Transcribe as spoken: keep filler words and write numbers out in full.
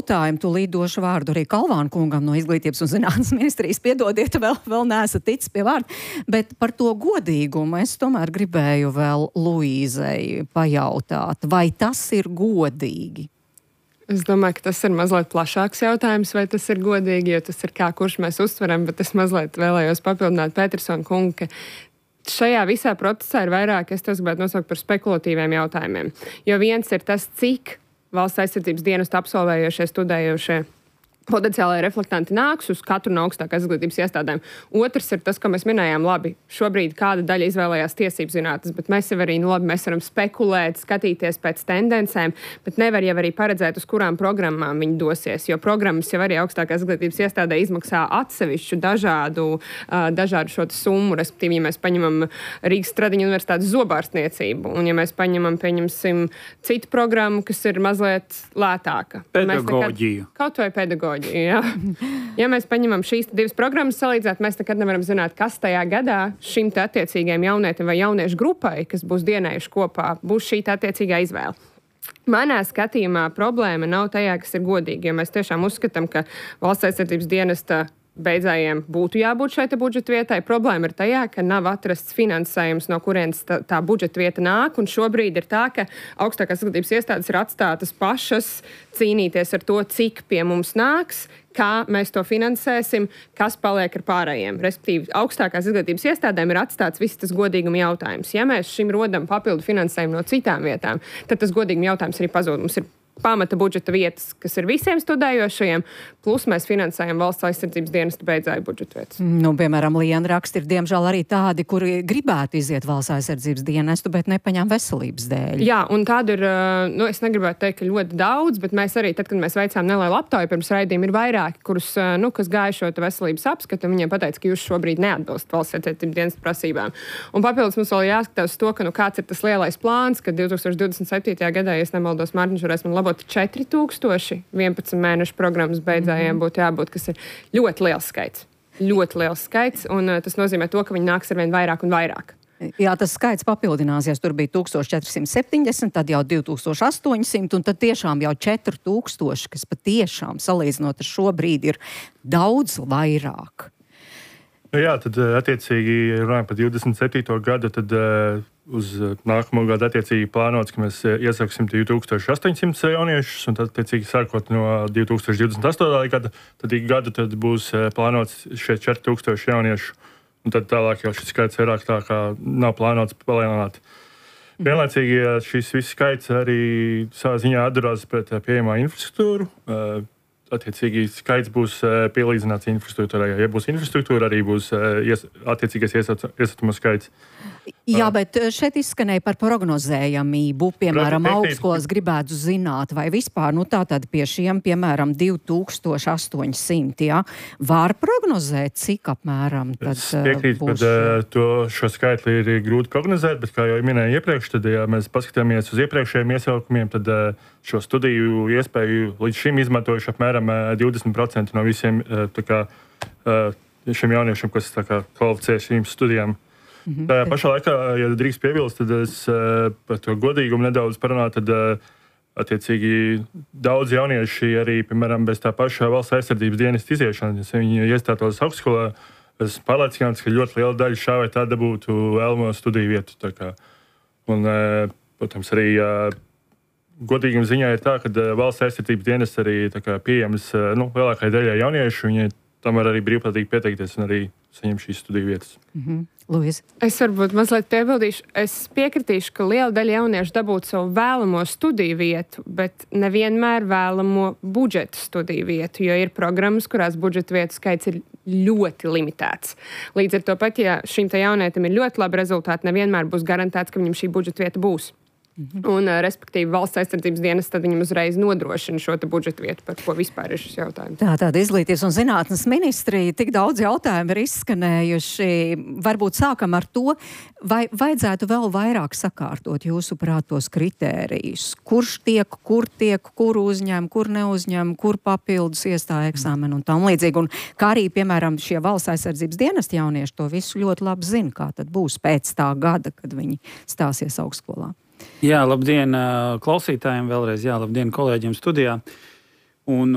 jautājumu, tūlīt došu vārdu arī Kalvāna kungam no Izglītības un zinātnes ministrijas. Piedodiet, vēl, vēl neesat ticis pie vārda. Bet par to godīgumu es tomēr gribēju vēl Luīzei pajautāt, vai tas ir godīgi? Es domāju, ka tas ir mazliet plašāks jautājums, vai tas ir godīgi, jo tas ir kā kurš mēs uztveram, bet es mazliet vēlējos papildināt Petersona kungu, ka šajā visā procesā ir vairāk, es tos gribētu nosaukt par spekulatīviem jautājumiem. Jo viens ir tas, cik valsts aizsardzības dienestu absolvējošie, studējošie potenciālai reflektanti nāks uz katru no augstākās izglītības iestādēm. Otrs ir tas, ko mēs minējām, labi, šobrīd kāda daļa izvēlējās tiesību zinātnes, bet mēs jau arī, nu labi, mēs varam spekulēt, skatīties pēc tendencēm, bet nevar jau arī paredzēt, uz kurām programmām viņi dosies, jo programmas jau arī augstākās izglītības iestādē izmaksā atsevišķu dažādu, uh, dažādu šo summu, respektīvi, ja mēs paņemam Rīgas Stradiņu universitātes zobārstniecību, un ja mēs paņemam, pieņemsim citu programmu, kas ir mazliet lētāka. Pedagoģiju. Nekad, kaut vai pedagoģiju. Ja. ja mēs paņemam šīs divas programmas salīdzēt, mēs nekad nevaram zināt, kas tajā gadā šim te attiecīgajam jaunietim vai jauniešu grupai, kas būs dienējuši kopā, būs šī attiecīgā izvēle. Manā skatījumā problēma nav tajā, kas ir godīgi, jo mēs tiešām uzskatām, ka valsts aizsardzības dienesta beidzējiem būtu jābūt šai budžeta vietai. Problēma ir tajā, ka nav atrasts finansējums, no kurienes tā, tā budžeta vieta nāk, un šobrīd ir tā, ka augstākās izglītības iestādes ir atstātas pašas cīnīties ar to, cik pie mums nāks, kā mēs to finansēsim, kas paliek ar pārējiem. Respektīvi, augstākās izglītības iestādēm ir atstāts viss tas godīguma jautājums. Ja mēs šim rodam papildu finansējumu no citām vietām, tad tas godīguma jautājums arī pazūd. Mums ir pamata budžeta vietas, kas ir visiem studējošajiem, plus mēs finansējam valsts aizsardzības dienesta beidzēju budžeta vietas. Nu, piemēram, liena raksti ir diemžēl arī tādi, kuri gribētu iziet valsts aizsardzības dienestu, bet nepaņem veselības dēļ. Jā, un tādu ir, nu, es negribētu teikt, ka ļoti daudz, bet mēs arī, tad, kad mēs veicām nelielu aptauju pirms raidījuma, ir vairāki, kurus, nu, kas gāja šo veselības apskatu, un viņiem pateica, ka jūs šobrīd neatbilst valsts aizsardzības dienesta prasībām. Un papildus mums vēl jāskatās to, ka, nu, kāds ir tas lielais plāns, ka divi tūkstoši divdesmit septītajā gadā, ja es nemaldos, Mārtiņš varēs man labot, četri tūkstoši vienpadsmit mēnešu programmas beidzējiem būtu jābūt, kas ir ļoti liels skaits. Ļoti liels skaits, un uh, tas nozīmē to, ka viņi nāks arvien vairāk un vairāk. Jā, tas skaits papildināsies. Tur bija tūkstoš četri simti septiņdesmit, tad jau divi tūkstoši astoņsimt, un tad tiešām jau četri tūkstoši, kas patiešām salīdzinot ar šo brīdi ir daudz vairāk. Nu jā, tad attiecīgi runājam par divdesmit septīto gadu, tad uh, uz nākamo gadu attiecīgi plānots, ka mēs iesāksim divi tūkstoši astoņsimt jauniešus, un tad attiecīgi sākot no divi tūkstoši divdesmit astotā gada, tad ik gadu tad būs plānots šie četri tūkstoši jauniešu, un tad tālāk jau šis skaits vairāk tā kā nav plānots palielināt. Vienlaicīgi šis viss skaits arī savā ziņā atdarās pret pieejamā infrastruktūru. Uh, Attiecīgi skaits būs pielīdzināts infrastruktūrai. Ja būs infrastruktūra, arī būs ies, attiecīgais iesatumu skaits. Jā, bet šeit izskanēja par prognozējamību. Piemēram, augstskolas gribētu zināt, vai vispār, nu tātad pie šiem, piemēram, divi tūkstoši astoņsimt, jā, var prognozēt, cik apmēram tad būs. Es piekrītu, ka to šo skaitli ir grūti prognozēt, bet kā jau minēju iepriekš, tad, ja mēs paskatāmies uz iepriekšējiem iesaukumiem, tad šo studiju iespēju līdz šim izmantojuši apmēram divdesmit procenti no visiem tā kā, šiem jauniešiem, kas tā kā kvalificē šīm studijām. Mm-hmm. Tā pašā laikā, ja drīkst piebilst, tad es par to godīgumu nedaudz parunātu, tad attiecīgi daudz jaunieši arī, piemēram, bez tā pašā valsts aizsardzības dienesta iziešanas, ja viņi iestātos augstskolā, es pārliecināts, ka ļoti liela daļa šā vai tā dabūtu vēlamo studiju vietu. Tā kā. Un, protams, arī godīguma ziņā ir tā, ka valsts aizsardzības dienests arī tā kā pieejams nu, lielākai daļai jauniešu, viņi tam var arī brīvprātīgi pieteikties un arī saņemt šīs studiju vietas. Mm-hmm. Luīza? Es varbūt mazliet piebildīšu. Es piekritīšu, ka liela daļa jauniešu dabūtu savu vēlamo studiju vietu, bet nevienmēr vēlamo budžeta studiju vietu, jo ir programmas, kurās budžeta vietu skaits ir ļoti limitēts. Līdz ar to pat, ja šim te jaunietim ir ļoti labi rezultāti, nevienmēr būs garantēts, ka viņam šī budžeta vieta būs. Mm-hmm. Un, respektīvi, valsts aizsardzības dienas tad viņam uzreiz nodrošina šo budžeta vietu, par ko vispār ir šis jautājums. Tā, tāda Izglītības un zinātnes ministrija, tik daudz jautājumu ir izskanējuši. Varbūt sākam ar to, vai vajadzētu vēl vairāk sakārtot jūsu prātos kritērijus. Kurš tiek, kur tiek, kur uzņem, kur neuzņem, kur papildus iestāja eksāmenu un tam līdzīgi. Un kā arī, piemēram, šie valsts aizsardzības dienesti jaunieši to visu ļoti labi zina, kā tad būs pēc tā gada, kad viņi stāsies augstskolā. Jā, labdien klausītājiem vēlreiz, jā, labdien kolēģiem studijā. Un